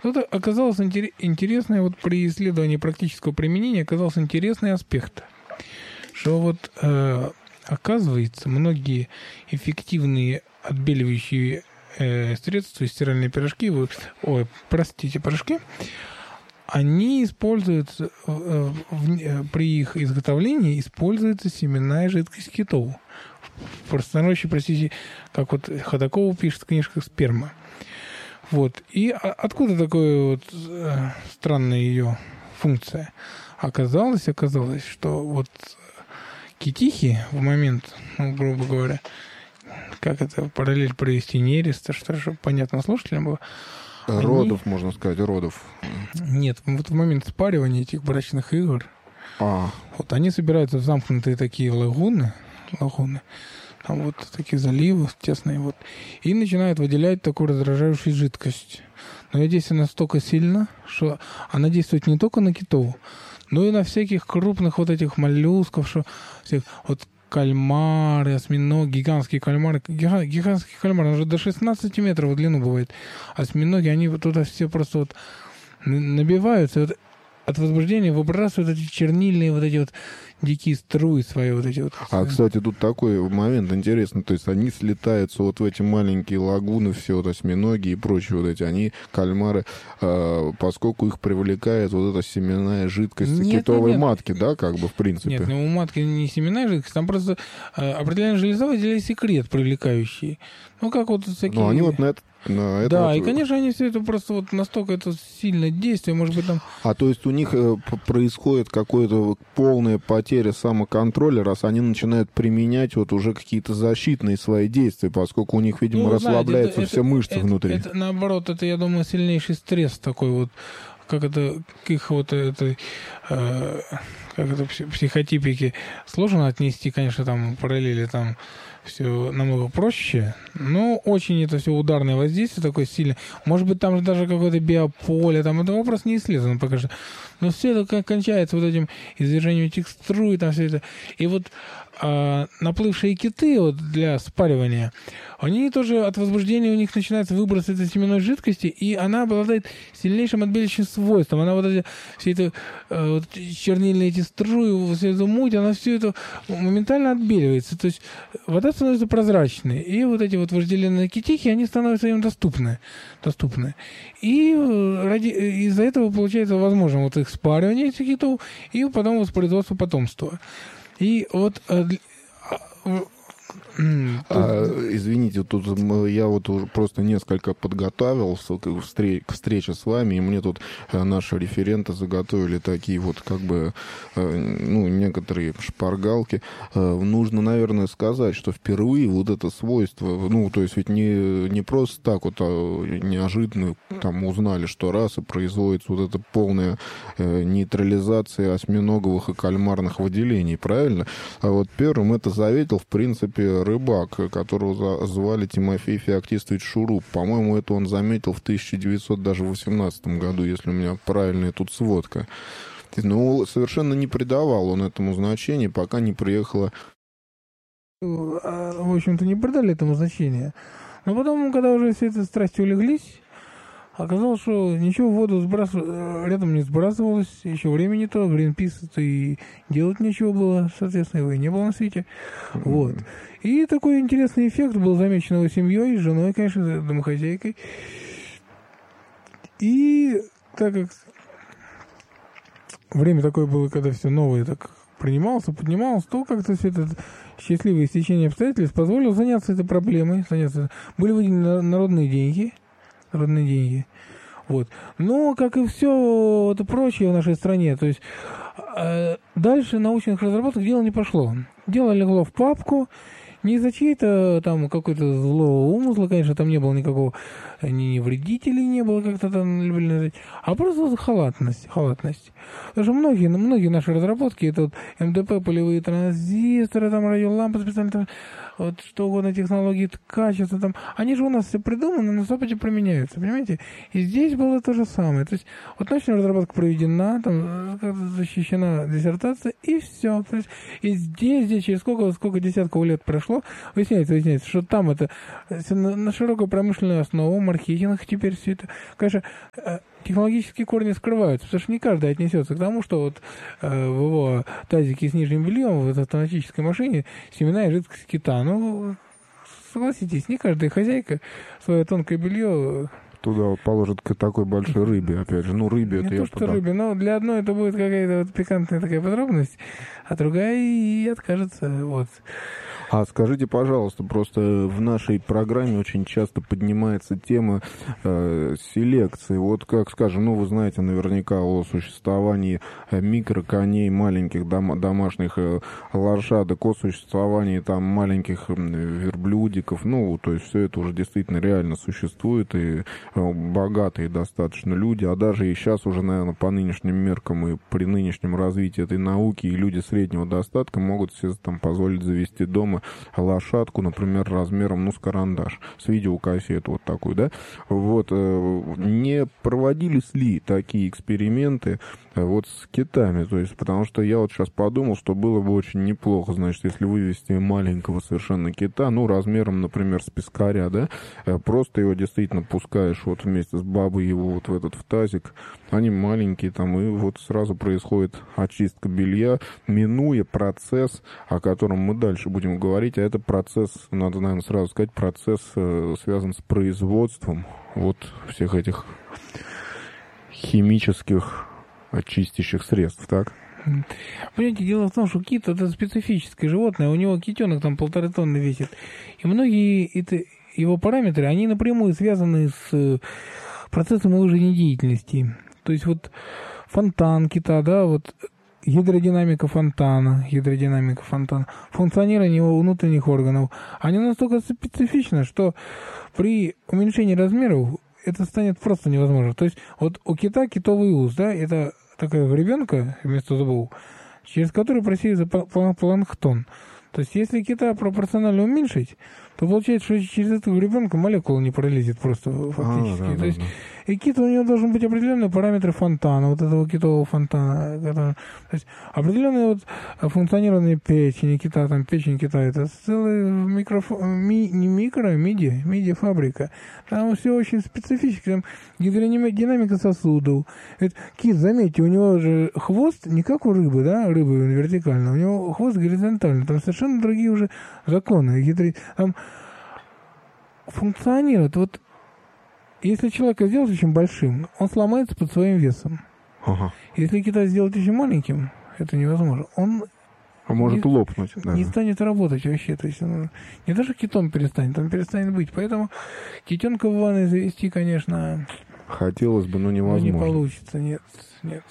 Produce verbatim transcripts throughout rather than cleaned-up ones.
Тут оказалось интересное, вот при исследовании практического применения оказался интересный аспект, что вот э, оказывается, многие эффективные отбеливающие э, средства, стиральные пирожки, вот, ой, простите, порошки, они используются, э, в, при их изготовлении используется семенная жидкость китов. В простонародье, простите, как вот Ходакова пишет в книжках «Сперма». Вот. И откуда такая вот э, странная ее функция? Оказалось, оказалось, что вот китихи в момент, ну, грубо говоря, как это параллель провести нереста, что же понятно слушателям было. Родов, они... можно сказать, родов. Нет, вот в момент спаривания этих брачных игр, а. вот они собираются в замкнутые такие лагуны, лагуны, там вот такие заливы тесные, вот, и начинают выделять такую раздражающую жидкость. Но ее действие настолько сильно, что она действует не только на китов, но и на всяких крупных вот этих моллюсков, что всех, вот кальмары, осьминоги, гигантские кальмары, гига, гигантские кальмары, он же до шестнадцати метров в длину бывает. Осьминоги, они вот туда все просто вот набиваются, вот от возбуждения выбрасывают эти чернильные вот эти вот дикие струи свои вот эти вот. А, кстати, тут такой момент интересный, то есть они слетаются вот в эти маленькие лагуны, все вот осьминоги и прочие вот эти, они, кальмары, э, поскольку их привлекает вот эта семенная жидкость нет, китовой нет, матки, да, как бы, в принципе. Нет, ну у матки не семенная жидкость, там просто э, определенная железа выделяет секрет привлекающий. Ну, как вот всякие... Ну, они вот на это На да, вот... и, конечно, они все это просто вот настолько это сильное действие, может быть, там... А то есть у них э, происходит какое-то полная потеря самоконтроля, раз они начинают применять вот уже какие-то защитные свои действия, поскольку у них, видимо, ну, расслабляются знаете, это, все это, мышцы это, внутри. Это, наоборот, это, я думаю, сильнейший стресс такой вот, как это, к их вот этой... Э, как это психотипике сложно отнести, конечно, там параллели там все намного проще, но очень это все ударное воздействие такое сильное. Может быть, там же даже какое-то биополе, там это вопрос не исследован пока что. Но все это кончается вот этим извержением этих струй, там все это. И вот а, наплывшие киты вот для спаривания, они тоже от возбуждения у них начинается выброс этой семенной жидкости, и она обладает сильнейшим отбеливающим свойством. Она вот эти, все это а, вот, чернильные эти струи, все эту муть, она все это моментально отбеливается. То есть вода становится прозрачной, и вот эти вот вожделенные китихи, они становятся им доступны. доступны. И ради, из-за этого получается возможно вот их спаривание этих китов и потом воспроизводство потомства. И вот... А, извините, тут я вот уже просто несколько подготовился к, встреч, к встрече с вами, и мне тут наши референты заготовили такие вот как бы, ну, некоторые шпаргалки. Нужно, наверное, сказать, что впервые вот это свойство, ну, то есть ведь не, не просто так вот, а неожиданно там узнали, что раз и производится вот эта полная нейтрализация осьминоговых и кальмарных выделений, правильно? А вот первым это заметил, в принципе, рыбак, которого звали Тимофей Феоктистович Шуруп. По-моему, это он заметил в тысяча девятьсот восемнадцатом году, если у меня правильная тут сводка. Но совершенно не придавал он этому значения, пока не приехала... В общем-то, не придали этому значения. Но потом, когда уже все эти страсти улеглись, оказалось, что ничего в воду сбрасыв... рядом не сбрасывалось, еще времени то, Гринпис-то и делать нечего было, соответственно, его и не было на свете. Mm-hmm. Вот. И такой интересный эффект был замечен его семьей, женой, конечно, домохозяйкой. И так как время такое было, когда все новое так принималось, поднималось, то как-то все это счастливое стечение обстоятельств позволило заняться этой проблемой. Заняться... Были выделены народные деньги, народные деньги. Вот. Но, как и все это прочее в нашей стране, то есть э, дальше научных разработок дело не пошло. Дело легло в папку, не из-за чьей-то там какой-то злого умысла, конечно, там не было никакого, ни вредителей не было, как-то там любили называть, а просто халатность, халатность. Потому что многие, многие наши разработки, это вот эм дэ пэ, полевые транзисторы, там радиолампы специально, там, вот что угодно, технологии качества, там, они же у нас все придуманы, на Западе применяются, понимаете? И здесь было то же самое. То есть вот научная разработка проведена, там защищена диссертация, и все. То есть, и здесь, здесь через сколько, сколько десятков лет прошло, выясняется, выясняется, что там это на, на широкую промышленную основу, маркетинг теперь все это. Конечно, технологические корни скрываются, потому что не каждый отнесется к тому, что вот э, в его тазике с нижним бельем в этой автоматической машине семена и жидкость кита. Ну, согласитесь, не каждая хозяйка свое тонкое белье туда вот положит к такой большой рыбе, опять же. Ну, рыбе не это то, я что подам. рыбе, но для одной это будет какая-то вот пикантная такая подробность, а другая и откажется, вот. А скажите, пожалуйста, просто в нашей программе очень часто поднимается тема э, селекции. Вот как, скажем, ну, вы знаете наверняка о существовании микроконей, маленьких дом, домашних э, лошадок, о существовании там маленьких э, верблюдиков. Ну, то есть все это уже действительно реально существует, и э, богатые достаточно люди, а даже и сейчас уже, наверное, по нынешним меркам и при нынешнем развитии этой науки и люди среднего достатка могут себе там позволить завести дома лошадку, например, размером, ну, с карандаш, с видеокассету вот такую, да? Вот, не проводились ли такие эксперименты вот с китами? То есть, потому что я вот сейчас подумал, что было бы очень неплохо, значит, если вывести маленького совершенно кита, ну, размером, например, с пескаря, да? Просто его действительно пускаешь вот вместе с бабой его вот в этот в тазик, они маленькие там, и вот сразу происходит очистка белья, минуя процесс, о котором мы дальше будем говорить, а это процесс, надо, наверное, сразу сказать, процесс э, связан с производством вот всех этих химических очистящих средств, так? Понимаете, дело в том, что кит — это специфическое животное, у него китенок там полторы тонны весит, и многие это, его параметры, они напрямую связаны с процессом его жизнедеятельности. То есть вот фонтан кита, да, вот гидродинамика фонтана, гидродинамика фонтана, функционирование его внутренних органов, они настолько специфичны, что при уменьшении размеров это станет просто невозможно. То есть вот у кита китовый ус, да, это такая гребенка вместо зубов, через которую просеивается планктон. То есть если кита пропорционально уменьшить, то получается, что через эту гребенку молекула не пролезет просто фактически. А, да, то да, есть да. И кит, у него должен быть определенные параметры фонтана, вот этого китового фонтана. Который, то есть определенные вот функционирование печени кита, там печень кита, это целая микрофо... ми... не микро, а миди, миди-фабрика. Там все очень специфически, там гидродинамика сосудов. Это, кит, заметьте, у него же хвост не как у рыбы, да, рыбы вертикально, у него хвост горизонтальный, там совершенно другие уже законы. Гидри... Там функционирует. Вот если человека сделать очень большим, он сломается под своим весом. Ага. Если кита сделать очень маленьким, это невозможно. Он а может не, лопнуть. Даже. Не станет работать вообще. То есть он не даже китом перестанет, он перестанет быть. Поэтому китенка в ванной завести, конечно, хотелось бы, но невозможно. Но не получится, нет, нет.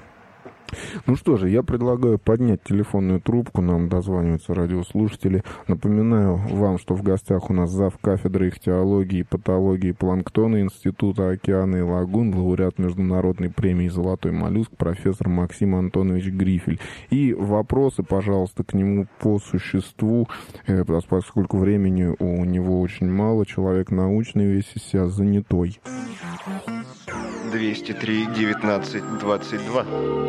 Ну что же, я предлагаю поднять телефонную трубку, нам дозваниваются радиослушатели. Напоминаю вам, что в гостях у нас зав. Кафедры ихтиологии и патологии планктона Института океана и лагун, лауреат международной премии «Золотой моллюск» профессор Максим Антонович Грифель. И вопросы, пожалуйста, к нему по существу, поскольку времени у него очень мало, человек научный, весь из себя занятой. двести три девятнадцать двадцать два.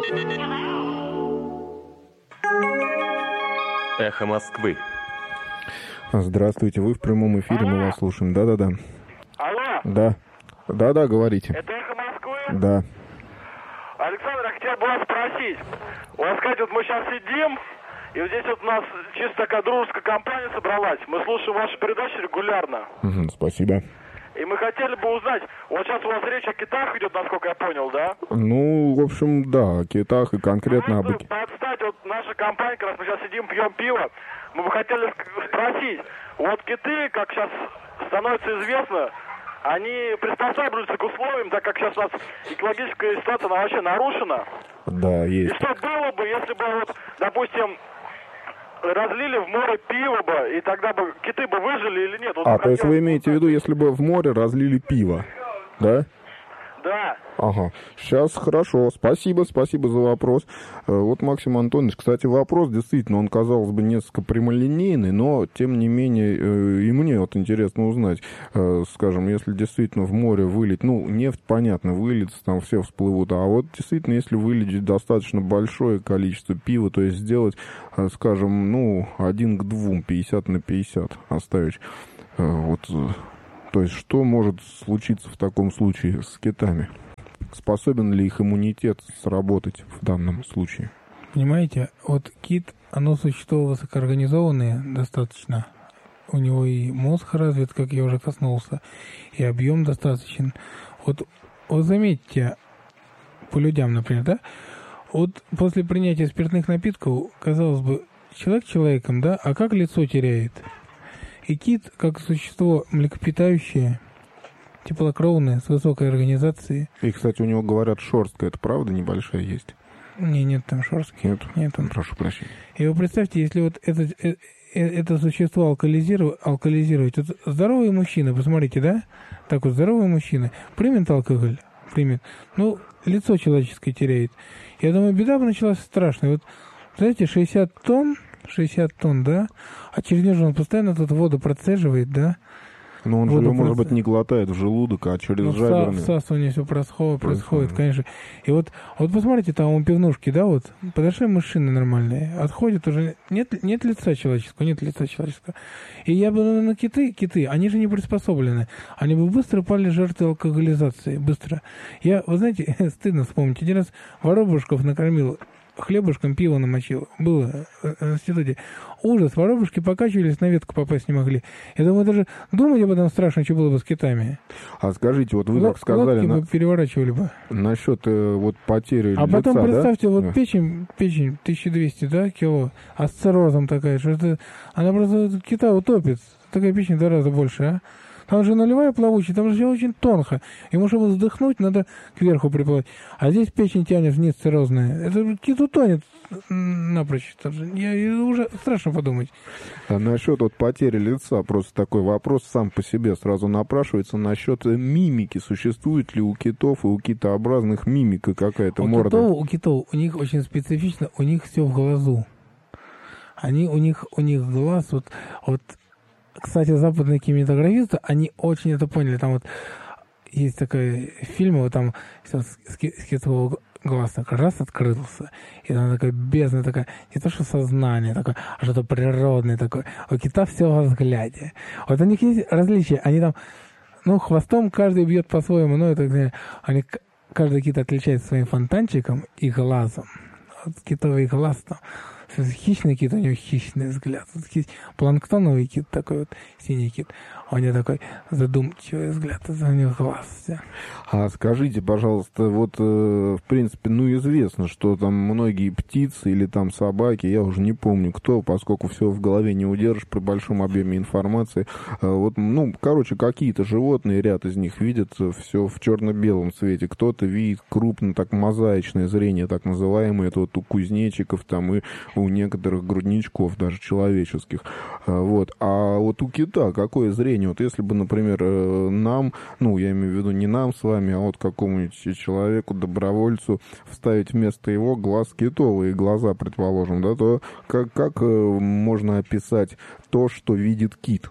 Эхо Москвы. Здравствуйте, вы в прямом эфире, Алло. Мы вас слушаем. Да-да-да. Алло. Да. Да-да, говорите. Это Эхо Москвы? Да. Александр, я хотел бы вас спросить. У вас, сказать, вот мы сейчас сидим, и вот здесь вот у нас чисто такая дружеская компания собралась. Мы слушаем ваши передачи регулярно. Угу, спасибо. И мы хотели бы узнать, вот сейчас у вас речь о китах идет, насколько я понял, да? Ну, в общем, да, о китах и конкретно об... Подстать, вот наша компания, как раз мы сейчас сидим, пьем пиво, мы бы хотели спросить, вот киты, как сейчас становится известно, они приспосабливаются к условиям, так как сейчас у нас экологическая ситуация, она вообще нарушена. Да, есть. И что было бы, если бы, вот, допустим, разлили в море пиво бы, и тогда бы киты бы выжили или нет? Вот а, то есть вы имеете в виду, если бы в море разлили пиво, да? Да. Ага, сейчас хорошо, спасибо, спасибо за вопрос. Вот Максим Антонович, кстати, вопрос действительно, он, казалось бы, несколько прямолинейный, но, тем не менее, и мне вот интересно узнать, скажем, если действительно в море вылить, ну, нефть, понятно, выльется, там все всплывут, а вот действительно, если вылить достаточно большое количество пива, то есть сделать, скажем, ну, один к двум, пятьдесят на пятьдесят оставить, вот... То есть что может случиться в таком случае с китами? способен ли их иммунитет сработать в данном случае? Понимаете, вот кит, оно существо высокоорганизованное достаточно. У него и мозг развит, как я уже коснулся, и объем достаточен. Вот, вот заметьте, по людям, например, да, вот после принятия спиртных напитков, казалось бы, человек человеком, да, а как лицо теряет? И кит, как существо млекопитающее, теплокровное, с высокой организацией. И, кстати, у него, говорят, шерстка, это правда небольшая есть? Не, нет там шерстки. Нет? Нет там. Прошу прощения. И вы представьте, если вот это, это, это существо алкоголизировать, алкоголизировать, вот здоровый мужчина, посмотрите, да, так вот здоровый мужчина, примет алкоголь, примет, ну, лицо человеческое теряет. Я думаю, беда бы началась страшная. Вот, знаете, шестьдесят тонн, шестьдесят тонн, да, а через него же он постоянно тут воду процеживает, да. Но он же, Воду может проц... быть, не глотает в желудок, а через ну, жаберный. Всасывание все происходит, происходит, конечно. И вот, вот посмотрите, там у пивнушки, да, вот, подошли мужчины нормальные, отходят уже, нет, нет лица человеческого, нет лица человеческого. И я бы на киты, киты, они же не приспособлены, они бы быстро пали жертвой алкоголизации, быстро. Я, вы знаете, стыдно вспомнить, один раз воробушков накормил, хлебушком пиво намочил. Было в институте. Ужас. Воробушки покачивались, на ветку попасть не могли. Я думаю, даже думать об этом страшно, что было бы с китами. А скажите, вот вы Л- как сказали... на... бы переворачивали бы. Насчет э, вот потери а лица, потом представьте, да? вот да. печень, печень тысяча двести, да, кило, а с циррозом такая, что это... Она просто кита утопит. Такая печень в два раза больше, а? Там же налевая плавучая, там же все очень тонко. Ему, чтобы вздохнуть, надо кверху приплывать. А здесь печень тянет вниз циррозная. Это кит утонет напрочь. Я, я уже страшно подумать. А насчет вот потери лица, просто такой вопрос сам по себе сразу напрашивается. Насчет мимики. Существует ли у китов и у китообразных мимика какая-то у морда? Китов, у китов у них очень специфично, у них все в глазу. Они, у них, у них глаз вот... вот кстати, западные кинематографисты, они очень это поняли. Там вот есть такой фильм, вот там с китового глаз так раз открылся, и там такая бездна, такая, не то что сознание такое, а что-то природное такое. У кита все во взгляде. Вот у них есть различия. Они там, ну, хвостом каждый бьет по-своему, но это, они, каждый кит отличается своим фонтанчиком и глазом. Вот китовый глаз там. Хищный кит, у него хищный взгляд. Планктоновый кит, такой вот синий кит. У него такой задумчивый взгляд, у него глаз. А скажите, пожалуйста, вот, э, в принципе, ну, известно, что там многие птицы или там собаки, я уже не помню кто, поскольку все в голове не удержишь при большом объеме информации. Э, вот, ну, короче, какие-то животные, ряд из них видят все в черно-белом цвете. Кто-то видит крупно, так, мозаичное зрение, так называемое, это вот у кузнечиков там и у некоторых грудничков, даже человеческих. Э, вот. А вот у кита какое зрение? Вот если бы, например, нам, ну, я имею в виду не нам с вами, а вот какому-нибудь человеку, добровольцу, вставить вместо его глаз китовые глаза, предположим, да, то как, как можно описать то, что видит кит?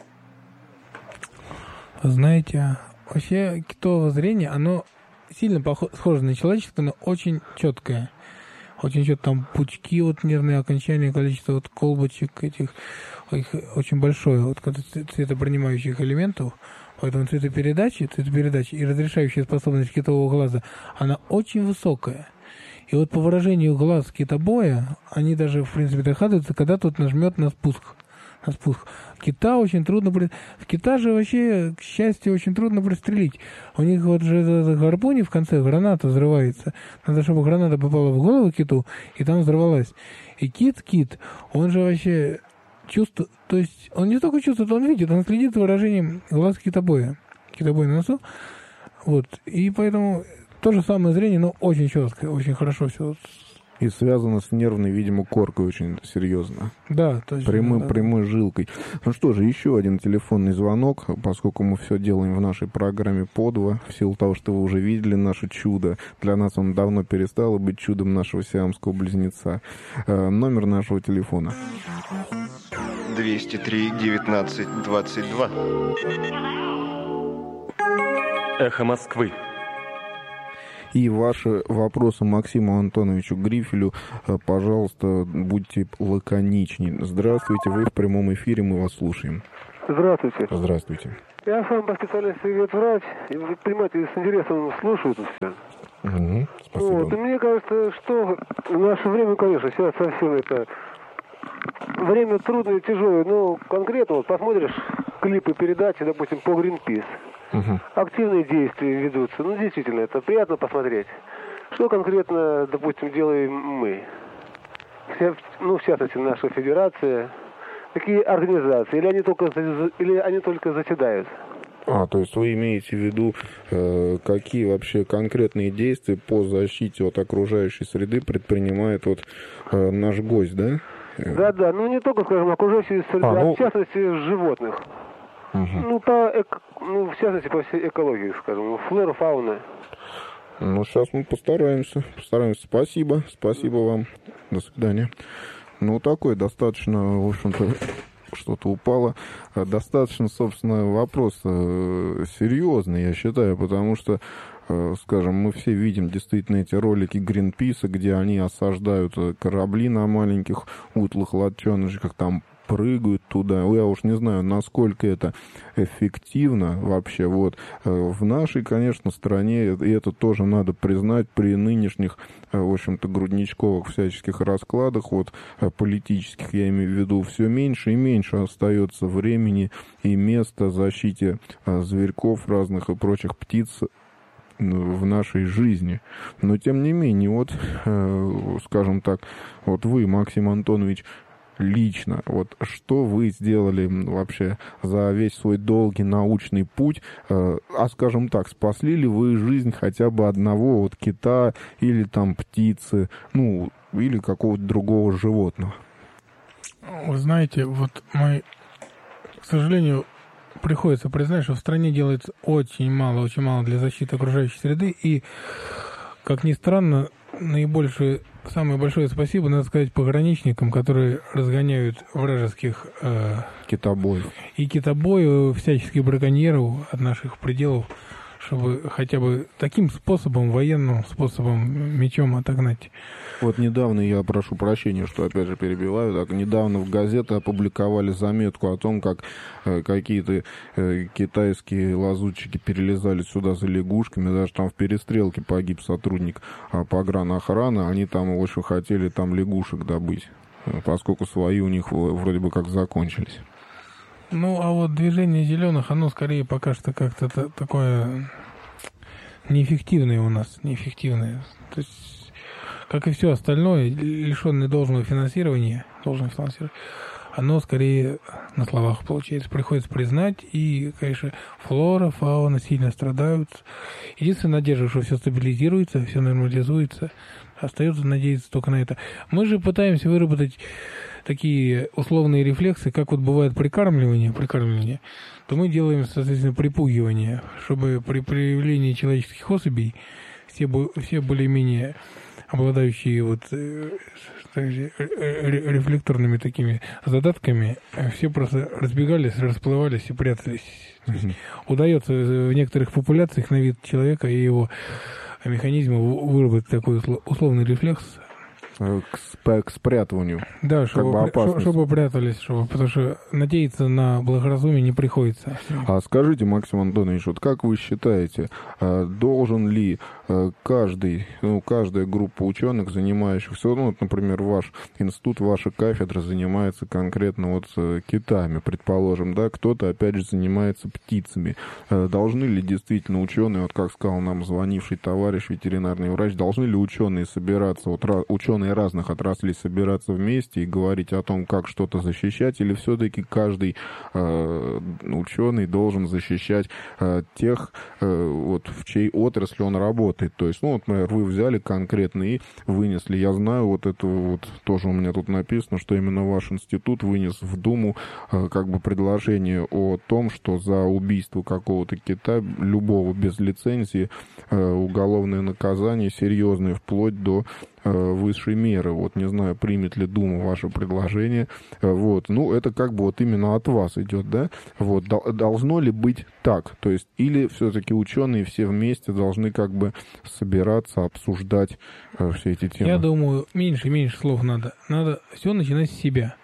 Знаете, вообще китовое зрение, оно сильно похоже на человеческое, но очень четкое. Очень четко, там пучки, вот нервные окончания, количество вот колбочек этих, их очень большое, вот цветопринимающих элементов, поэтому цветопередачи, цветопередачи и разрешающая способность китового глаза, она очень высокая. И вот по выражению глаз китобоя, они даже, в принципе, догадываются, когда тут нажмет на спуск. На спуск. Кита очень трудно... В кита же вообще, к счастью, очень трудно пристрелить. У них вот же в гарпуне в конце граната взрывается. Надо, чтобы граната попала в голову киту, и там взорвалась. И кит, кит, он же вообще чувствует... То есть он не только чувствует, он видит, он следит за выражением глаз китобоя. Китобой на носу. Вот. И поэтому то же самое зрение, но очень четкое, очень хорошо все. И связано с нервной, видимо, коркой очень серьезно. Да, точно. Прямой, да. прямой жилкой. Ну что же, еще один телефонный звонок, поскольку мы все делаем в нашей программе по два, в силу того, что вы уже видели наше чудо. Для нас он давно перестал быть чудом нашего сиамского близнеца. Э, номер нашего телефона. двести три девятнадцать двадцать два. Эхо Москвы. И ваши вопросы Максиму Антоновичу Грифелю, пожалуйста, будьте лаконичнее. Здравствуйте, вы в прямом эфире, мы вас слушаем. Здравствуйте. Здравствуйте. Я сам по специальности ветврач, и предприниматели с интересом слушают все. Угу, спасибо. Вот, и мне кажется, что в наше время, конечно, сейчас совсем это время трудное и тяжелое, но конкретно вот посмотришь клипы, передачи, допустим, по Greenpeace. Угу. Активные действия ведутся. Ну, действительно, это приятно посмотреть. Что конкретно, допустим, делаем мы? Вся, ну, в частности, наша федерация. Такие организации. Или они только, или они только заседают? А, то есть вы имеете в виду, э, какие вообще конкретные действия по защите от окружающей среды предпринимает вот э, наш гость, да? Да-да, ну не только, скажем, окружающей среды, а, ну... а в частности животных. Угу. Ну, по эко... ну, в частности, по всей экологии, скажем, флора, фауна. Ну, сейчас мы постараемся. Постараемся. Спасибо. Спасибо вам. До свидания. Ну, такой достаточно, в общем-то, что-то упало. Достаточно, собственно, вопрос серьезный, я считаю, потому что, скажем, мы все видим действительно эти ролики Гринписа, где они осаждают корабли на маленьких утлых лодчоночках, там прыгают туда. Я уж не знаю, насколько это эффективно вообще. Вот. В нашей, конечно, стране, и это тоже надо признать, при нынешних, в общем-то, грудничковых всяческих раскладах, вот, политических, я имею в виду, все меньше и меньше остается времени и места защите зверьков разных и прочих птиц в нашей жизни. Но, тем не менее, вот, скажем так, вот вы, Максим Антонович, лично, вот что вы сделали вообще за весь свой долгий научный путь, э, а скажем так, спасли ли вы жизнь хотя бы одного вот кита или там птицы, ну, или какого-то другого животного? Вы знаете, вот мы, к сожалению, приходится признать, что в стране делается очень мало, очень мало для защиты окружающей среды, и, как ни странно, наибольшее, самое большое спасибо, надо сказать, пограничникам, которые разгоняют вражеских э, китобоев и китобоев, всяческих браконьеров от наших пределов, чтобы хотя бы таким способом, военным способом, мечом отогнать. Вот недавно, я прошу прощения, что опять же перебиваю, так, недавно в газеты опубликовали заметку о том, как э, какие-то э, китайские лазутчики перелезали сюда за лягушками, даже там в перестрелке погиб сотрудник э, погранохраны, они там очень хотели там лягушек добыть, э, поскольку свои у них вроде бы как закончились. Ну, а вот движение зеленых, оно скорее пока что как-то такое неэффективное у нас, неэффективное. То есть, как и все остальное, лишенное должного финансирования, должного финансирования, оно скорее на словах получается. Приходится признать, и, конечно, флора, фауна сильно страдают. Единственная надежда, что все стабилизируется, все нормализуется. Остается надеяться только на это. Мы же пытаемся выработать такие условные рефлексы, как вот бывает прикармливание, прикармливание, то мы делаем, соответственно, припугивание, чтобы при проявлении человеческих особей все, все более-менее обладающие вот рефлекторными такими задатками, все просто разбегались, расплывались и прятались. Mm-hmm. Удается в некоторых популяциях на вид человека и его механизма выработать такой условный рефлекс. К, сп- к спрятыванию. Да, чтобы, как бы чтобы прятались, чтобы, потому что надеяться на благоразумие не приходится. А скажите, Максим Антонович, вот как вы считаете, должен ли каждый, ну, каждая группа ученых, занимающихся, ну, вот, например, ваш институт, ваша кафедра занимается конкретно вот китами, предположим, да, кто-то, опять же, занимается птицами. Должны ли действительно ученые, вот как сказал нам звонивший товарищ, ветеринарный врач, должны ли ученые собираться, вот ученые разных отраслей собираться вместе и говорить о том, как что-то защищать, или все-таки каждый э, ученый должен защищать э, тех, э, вот, в чьей отрасли он работает. То есть, ну, вот, например, вы взяли конкретно и вынесли. Я знаю, вот это вот тоже у меня тут написано, что именно ваш институт вынес в Думу э, как бы предложение о том, что за убийство какого-то кита, любого без лицензии, э, уголовное наказание серьезное, вплоть до высшей меры. Вот не знаю, примет ли Дума ваше предложение. Вот. Ну, это как бы вот именно от вас идет, да? Вот. Должно ли быть так? То есть, или все-таки ученые все вместе должны как бы собираться, обсуждать все эти темы? Я думаю, меньше-меньше слов надо. Надо все начинать с себя.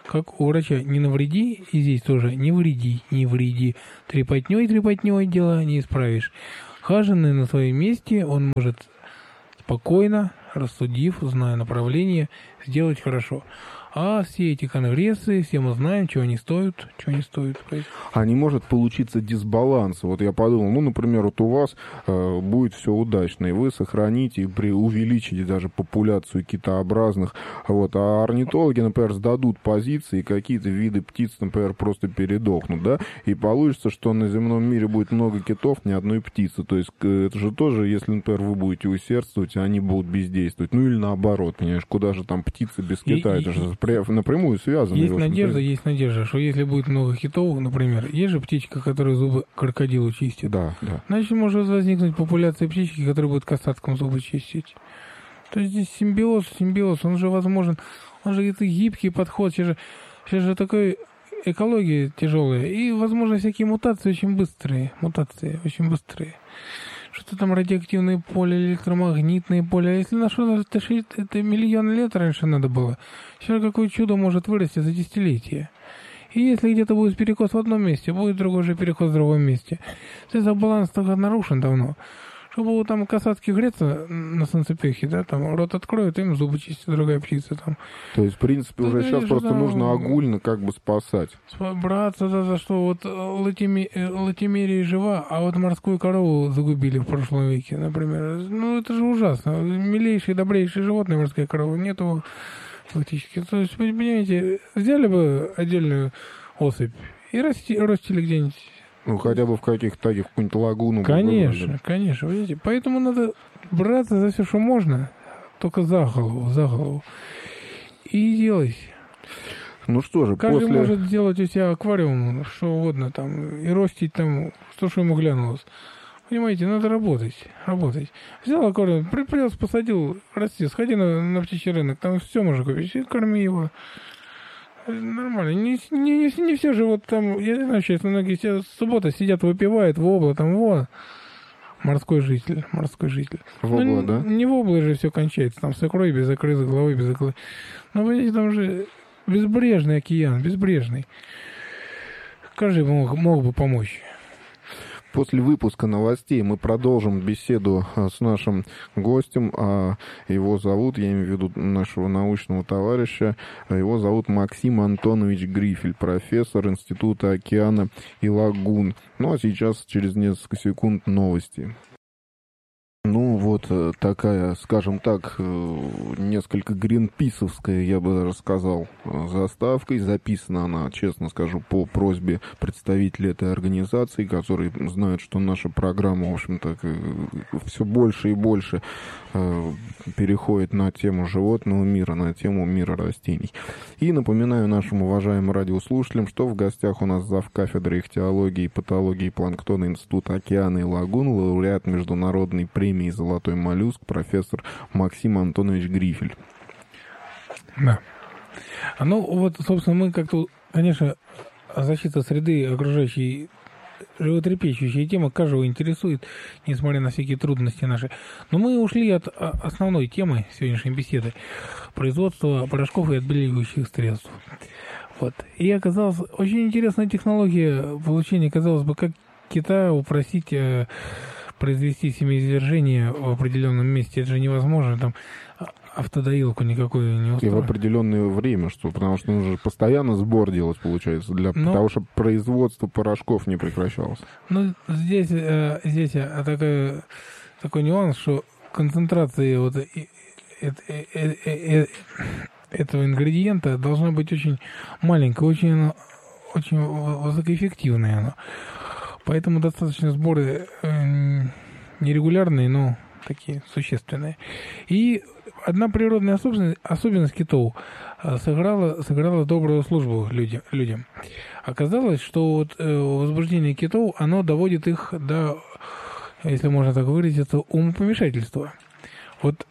как у врача, не навреди, и здесь тоже не вреди, не вреди. Трепотней, трепотней дела не исправишь. Хаженный на своем месте, он может спокойно, рассудив, зная направление, сделать хорошо. А все эти конгрессы, все мы знаем, чего они стоят, чего они стоят. А не может получиться дисбаланс. Вот я подумал, ну, например, вот у вас э, будет все удачно, и вы сохраните, и при, увеличите даже популяцию китообразных. Вот, а орнитологи, например, сдадут позиции, и какие-то виды птиц, например, просто передохнут, да, и получится, что на земном мире будет много китов, ни одной птицы. То есть это же тоже, если, например, вы будете усердствовать, они будут бездействовать. Ну, или наоборот, понимаешь, куда же там птицы без кита, и, это же напрямую связано. Есть надежда, есть надежда, что если будет много китов, например, есть же птичка, которая зубы крокодилу чистит. Да, да. Значит, может возникнуть популяция птички, которая будет касаткам зубы чистить. То есть здесь симбиоз, симбиоз, он же возможен, он же это гибкий подход, сейчас же, сейчас же такая экология тяжелая, и, возможно, всякие мутации очень быстрые, мутации очень быстрые. Что-то там радиоактивные поля, электромагнитные поля. Если на что-то тащить, это миллион лет раньше надо было. Сейчас какое чудо может вырасти за десятилетия. И если где-то будет перекос в одном месте, будет другой же перекос в другом месте. Это баланс только нарушен давно. Чтобы вот там касатки греться на солнцепехе, да, там рот откроют, им зубы чистит другая птица там. То есть, в принципе, уже да, сейчас просто там нужно огульно как бы спасать. Браться, да, за что вот латими, латимерия жива, а вот морскую корову загубили в прошлом веке, например. Ну, это же ужасно. Милейшие, добрейшие животные, морская корова, нету фактически. То есть, понимаете, взяли бы отдельную особь и расти, растили где-нибудь. Ну, хотя бы в каких-то таких, какую-нибудь лагуну. Конечно, было, да. конечно. Видите? Поэтому надо браться за все, что можно, только за голову, за голову. И делать. Ну что же, Каждый после... может сделать у себя аквариум, что угодно, там, и ростить там, что, что ему глянулось. Понимаете, надо работать, работать. Взял аквариум, привез, посадил, расти, сходи на, на птичий рынок, там все можно купить, и корми его. Нормально. Не, не, не, не все же вот там, я не знаю, сейчас многие все суббота сидят, выпивают, вобла, там, вот. Морской житель, морской житель. Вобла, ну, да? Не воблой же все кончается, там с икрой, без икры, за головой, без икры. Ну, видите, там же безбрежный океан, безбрежный. Каждый мог, мог бы помочь. После выпуска новостей мы продолжим беседу с нашим гостем. Его зовут, я имею в виду нашего научного товарища, его зовут Максим Антонович Грифель, профессор Института океана и лагун. Ну а сейчас, через несколько секунд, новости. Ну, вот такая, скажем так, несколько гринписовская, я бы рассказал, заставкой. Записана она, честно скажу, по просьбе представителей этой организации, которые знают, что наша программа, в общем-то, все больше и больше переходит на тему животного мира, на тему мира растений. И напоминаю нашим уважаемым радиослушателям, что в гостях у нас завкафедры ихтиологии, патологии планктона Института океана и лагун, лауреат международной премии «Золотой моллюск», профессор Максим Антонович Грифель. Да. Ну, вот, собственно, мы как-то, конечно, защита среды окружающей, животрепещущая тема каждого интересует, несмотря на всякие трудности наши. Но мы ушли от основной темы сегодняшней беседы — производства порошков и отбеливающих средств. Вот. И оказалась очень интересная технология получения, казалось бы, как кита упросить произвести семяизвержение в определенном месте. Это же невозможно. Там автодоилку никакую не устроить. И в определенное время, что, потому что нужно постоянно сбор делать, получается, для Но, того, чтобы производство порошков не прекращалось. Ну, здесь, э, здесь э, такой, такой нюанс, что концентрация вот э, э, э, э, э, этого ингредиента должна быть очень маленькая, очень, очень высокоэффективная она. Поэтому достаточно сборы э, нерегулярные, но такие существенные. И одна природная особенность, особенность китов сыграла, сыграла добрую службу людям. людям. Оказалось, что вот, э, возбуждение китов, оно доводит их до, если можно так выразиться, умопомешательства. Вот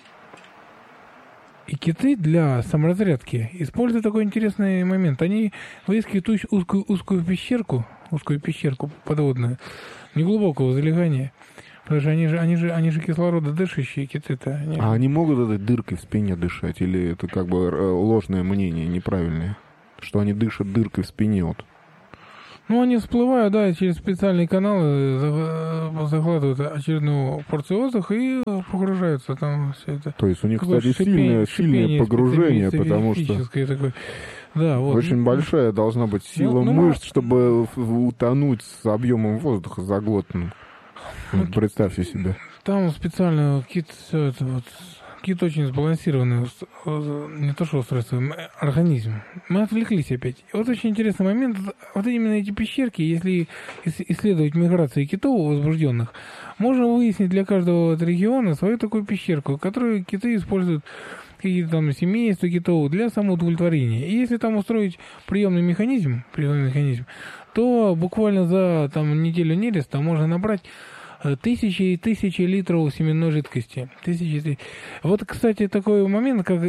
и киты для саморазрядки используют такой интересный момент. Они выискивают узкую, узкую пещерку, узкую пещерку подводную, неглубокого залегания. Потому что они же, они же, они же кислорододышащие киты-то. Они... А они могут этой дыркой в спине дышать? Или это как бы ложное мнение, неправильное? что они дышат дыркой в спине. Вот. Ну, они всплывают, да, через специальные каналы захватывают очередную порцию воздуха и погружаются там все это. То есть у них, такое кстати, шипение, сильное, сильное погружение, потому что такое. Да, вот. Очень большая должна быть сила ну, ну, мышц, чтобы утонуть с объемом воздуха заглотанным. Ну, вот представьте себе. Там специально кит, все это вот, кит очень сбалансированный, не то что устройство, организм. Мы отвлеклись опять. И вот очень интересный момент, вот именно эти пещерки, если исследовать миграции китов возбужденных, можно выяснить для каждого вот региона свою такую пещерку, которую киты используют, какие-то там семейства китов для самоудовлетворения. И если там устроить приемный механизм, приемный механизм, то буквально за там неделю нереста можно набрать тысячи и тысячи литров семенной жидкости. Тысячи. Вот, кстати, такой момент, как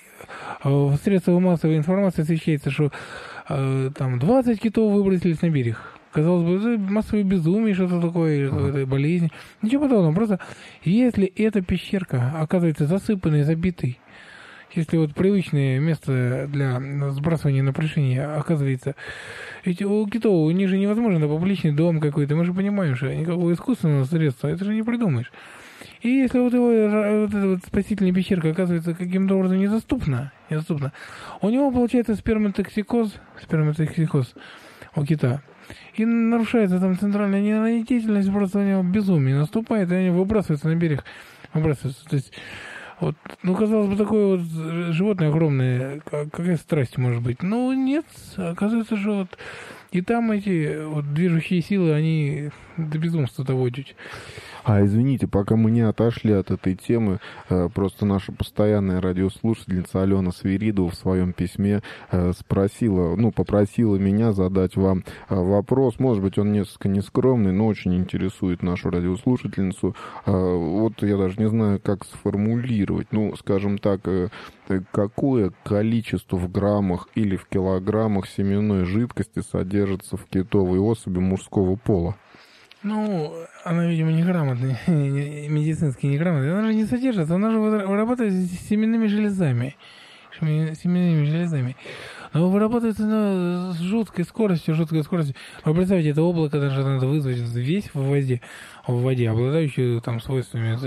в средствах массовой информации освещается, что э, там двадцать китов выбросились на берег. Казалось бы, это массовое безумие, что-то такое, uh-huh. болезнь. Ничего подобного. Просто если эта пещерка оказывается засыпанной, забитой, если вот привычное место для сбрасывания напряжения оказывается... Ведь у китов, у них же невозможно публичный дом какой-то. Мы же понимаем, что никакого искусственного средства это же не придумаешь. И если вот его вот эта вот спасительная пещерка оказывается каким-то образом недоступна, недоступна, у него получается сперматоксикоз, сперматоксикоз у кита. И нарушается там центральная нервная деятельность, просто у него безумие наступает, и они выбрасываются на берег. Выбрасываются. То есть... Вот, ну, казалось бы, такое вот животное огромное, какая страсть может быть? Ну, нет, оказывается, что вот и там эти вот движущие силы, они до безумства доводят. А извините, пока мы не отошли от этой темы, просто наша постоянная радиослушательница Алена Свиридова в своем письме спросила, ну, попросила меня задать вам вопрос. Может быть, он несколько нескромный, но очень интересует нашу радиослушательницу. Вот я даже не знаю, как сформулировать. Ну, скажем так, какое количество в граммах или в килограммах семенной жидкости содержится в китовой особи мужского пола? Ну, она, видимо, неграмотная, медицински неграмотная. Она же не содержится, она же вырабатывается семенными железами. Семенными железами. Но вырабатывается она с жуткой скоростью, жуткой скоростью. Вы представьте, это облако даже надо вызвать весь в воде, в воде, обладающее там свойствами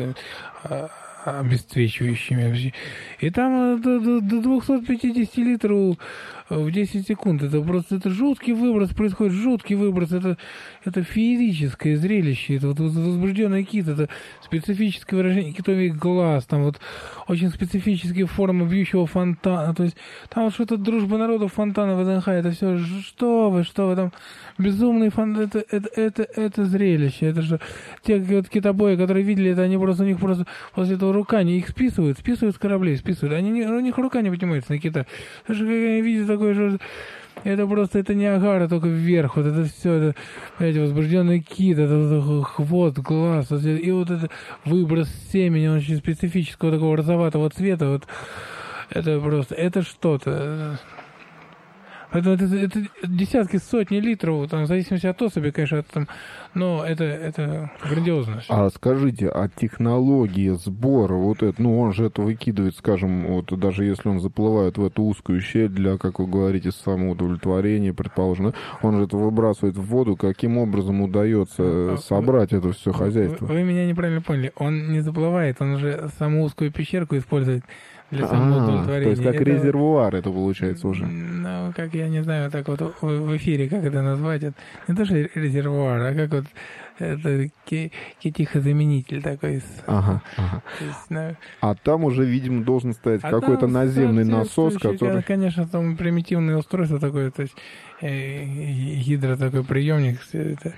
обесцвечивающими. И там до, до, до двухсот пятидесяти литров в десять секунд. Это просто это жуткий выброс происходит, жуткий выброс. Это, это феерическое зрелище. Это вот возбужденный кит, это специфическое выражение китовый глаз, там вот очень специфические формы бьющего фонтана. То есть там вот что-то дружба народов фонтана ВДНХ. Это все, что вы, что вы там, безумный фонтан. Это, это, это, это зрелище. Это же те вот китобои, которые видели это, они просто, у них просто после этого рука, они их списывают, списывают с кораблей, списывают. Они не, у них рука не поднимается на кита. Потому что, как они видят такое, что это просто, это не агара, только вверх. Вот это все, это, эти возбужденный кит, это вот хвост, глаз. Вот, и вот это выброс семени, он очень специфического такого розоватого цвета. Вот это просто, это что-то. Поэтому это, это десятки, сотни литров, там, в зависимости от особи, конечно, это, там, но это, это грандиозно. А скажите, а технология сбора, вот это, ну, он же это выкидывает, скажем, вот даже если он заплывает в эту узкую щель для, как вы говорите, самоудовлетворения, предположим, он же это выбрасывает в воду, каким образом удается собрать это все хозяйство? Вы, вы меня неправильно поняли, он не заплывает, он уже саму узкую пещерку использует для самоудовлетворения. То есть как это, резервуар это получается уже? Ну, как я не знаю, так вот в эфире, как это назвать, это не то, что резервуар, а как вот это китихозаменитель такой. Ага, ага. Есть, ну, а там уже, видимо, должен стоять а какой-то наземный насос, который... Конечно, там примитивное устройство такое, то есть э, гидро такой приемник, все это.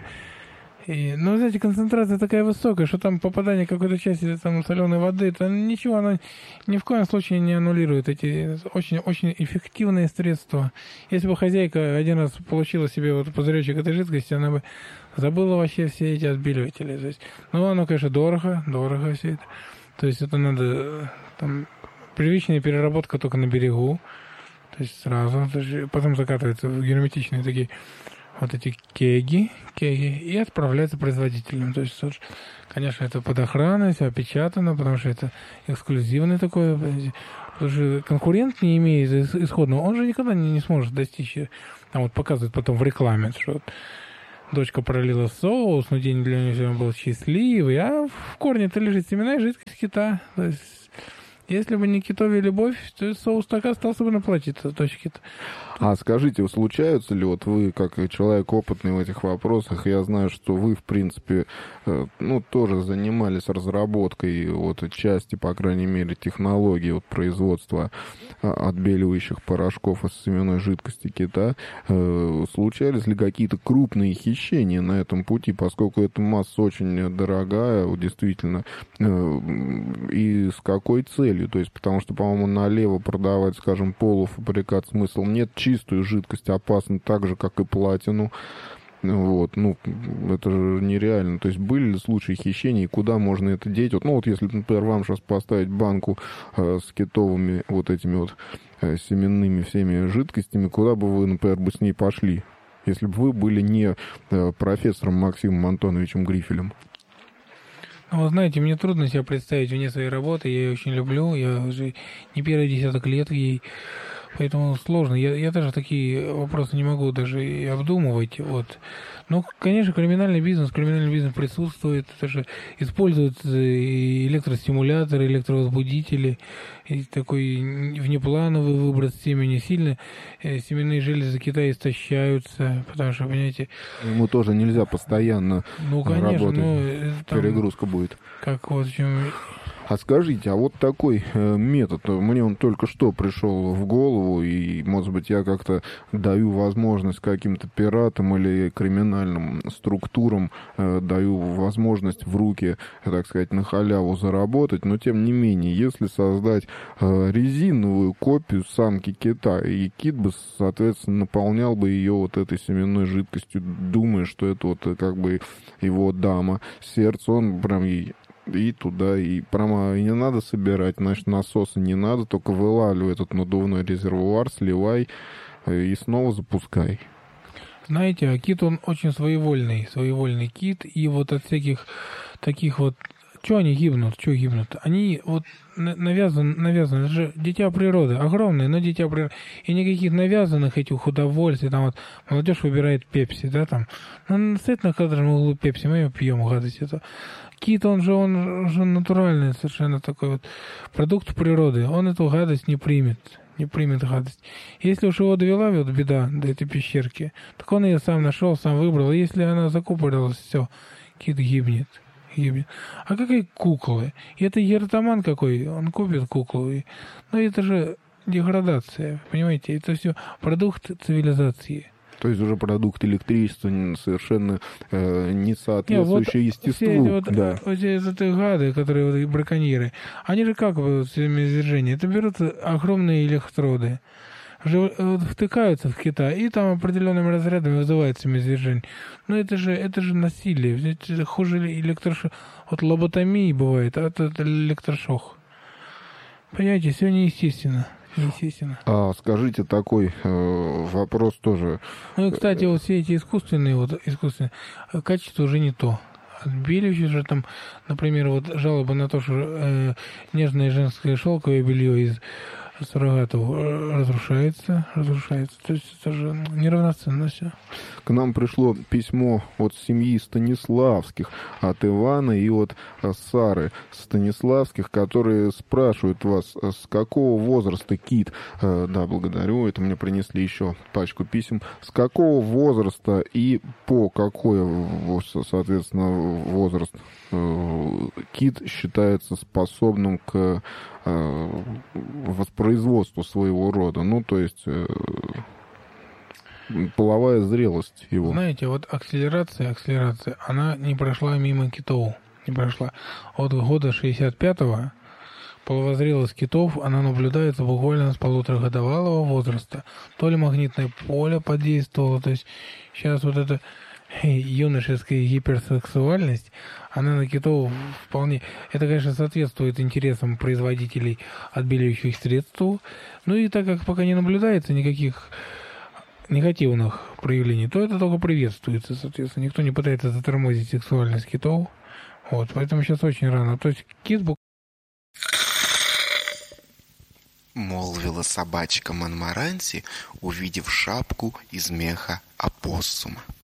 И, ну, знаете, концентрация такая высокая, что там попадание какой-то части там соленой воды, это ничего, оно ни в коем случае не аннулирует эти очень-очень эффективные средства. Если бы хозяйка один раз получила себе вот пузыречек этой жидкости, она бы забыла вообще все эти отбеливатели. То есть, ну, оно, конечно, дорого, дорого все это. То есть это надо, там, привычная переработка только на берегу, то есть сразу, то есть потом закатываются в герметичные такие вот эти кеги, кеги, и отправляется производителям. То есть, конечно, это под охраной, все опечатано, потому что это эксклюзивный такой Потому что конкурент не имеет исходного, он же никогда не, не сможет достичь, там вот показывают потом в рекламе, что вот дочка пролила соус, но день для нее был счастливый, а в корне-то лежит семенная жидкость кита. То есть, если бы не китовая любовь, то соус так и остался бы на платье-то дочки-то. А скажите, случаются ли, вот вы, как человек опытный в этих вопросах, я знаю, что вы, в принципе, ну, тоже занимались разработкой вот части, по крайней мере, технологии вот, производства отбеливающих порошков из семенной жидкости кита. Случались ли какие-то крупные хищения на этом пути, поскольку эта масса очень дорогая, вот, действительно, и с какой целью? То есть, потому что, по-моему, налево продавать, скажем, полуфабрикат смысл нет, чистую жидкость опасно так же, как и платину. Вот, ну, это же нереально. То есть были ли случаи хищения, и куда можно это деть? Вот, ну, вот если, например, вам сейчас поставить банку э, с китовыми вот этими вот э, семенными всеми жидкостями, куда бы вы, например, бы с ней пошли, если бы вы были не э, профессором Максимом Антоновичем Грифелем? Ну, вы знаете, мне трудно себя представить вне своей работы, я ее очень люблю, я уже не первый десяток лет ей, поэтому сложно. Я, я даже такие вопросы не могу даже и обдумывать, вот. Ну, конечно, криминальный бизнес, криминальный бизнес присутствует, это же используют и электростимуляторы, электровозбудители, и такой внеплановый выброс семени. Сильно семенные железы Китая истощаются, потому что, понимаете... Ему тоже нельзя постоянно ну, конечно, работать, ну, там, перегрузка будет. Как вот в чем... А скажите, а вот такой э, метод, мне он только что пришел в голову, и, может быть, я как-то даю возможность каким-то пиратам или криминальным структурам, э, даю возможность в руки, так сказать, на халяву заработать, но, тем не менее, если создать э, резиновую копию самки кита, и кит бы, соответственно, наполнял бы ее вот этой семенной жидкостью, думая, что это вот как бы его дама, сердце, он прям ей... И туда, и прямо и не надо собирать, значит, насоса не надо, только вылавливай этот надувной резервуар, сливай и снова запускай. Знаете, а кит, он очень своевольный, своевольный кит, и вот от всяких таких вот... Чего они гибнут? Чего гибнут? Они вот навязаны, навязаны, это же дитя природы, огромное, но дитя природы. И никаких навязанных этих удовольствий, там вот молодежь выбирает пепси, да, там. Ну, стоит на кадром углу пепси, мы ее пьем, гадость это. Кит, он же, он же натуральный совершенно такой вот продукт природы. Он эту гадость не примет, не примет гадость. Если уж его довела вот беда до этой пещерки, так он ее сам нашел, сам выбрал. Если она закупорилась, все, кит гибнет. Гибнет. А какие куклы? И это ертаман какой, он купит куклу. И... Но это же деградация, понимаете? Это все продукт цивилизации. То есть уже продукт электричества совершенно э, не соответствующий не, вот естеству. Все эти вот, да. вот эти вот гады, которые вот, браконьеры, они же как вот семяизвержение? Это берут огромные электроды, втыкаются в Китай, и там определенными разрядами вызывает семяизвержение. Но это же, это же насилие. Это хуже электрошок. Вот лоботомии бывает, а это электрошок. Понимаете, все неестественно. Естественно. А скажите такой э, вопрос тоже. Ну и, кстати, вот все эти искусственные, вот искусственные, качество уже не то. Отбеливающие же там, например, вот жалобы на то, что э, нежное женское шелковое белье из суррогатов разрушается, разрушается. То есть это же неравноценно все. К нам пришло письмо от семьи Станиславских, от Ивана и от Сары Станиславских, которые спрашивают вас, с какого возраста кит, да, благодарю, это мне принесли еще пачку писем, с какого возраста и по какой, соответственно, возраст кит считается способным к воспроизводству своего рода, ну, то есть половая зрелость его. Знаете, вот акселерация, акселерация, она не прошла мимо китов, не прошла. От года шестьдесят пятого половозрелость китов, она наблюдается буквально с полуторагодовалого возраста. То ли магнитное поле подействовало, то есть сейчас вот эта юношеская гиперсексуальность, она на китов вполне... Это, конечно, соответствует интересам производителей отбеливающих средств. Ну и так как пока не наблюдается никаких негативных проявлений, то это только приветствуется, соответственно. Никто не пытается затормозить сексуальность китов. Вот, поэтому сейчас очень рано. То есть кит... — молвила собачка Монморанси, увидев шапку из меха опоссума.